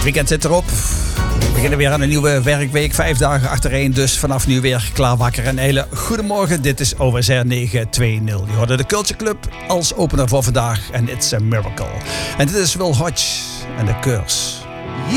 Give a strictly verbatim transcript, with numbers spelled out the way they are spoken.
weekend zit erop. We beginnen weer aan een nieuwe werkweek. Vijf dagen achtereen, dus vanaf nu weer klaar wakker. Een hele goedemorgen. Dit is O S R negen twee nul. Je hoorde de Culture Club als opener voor vandaag. En It's a Miracle. En dit is Will Hodge en The Curse.